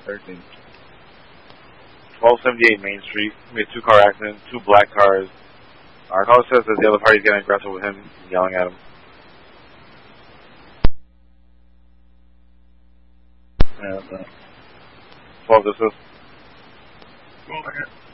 13. 1278 Main Street. We had 2-car accident, 2 black cars. Our caller says that the other party's getting aggressive with him, yelling at him. And, 12, this is.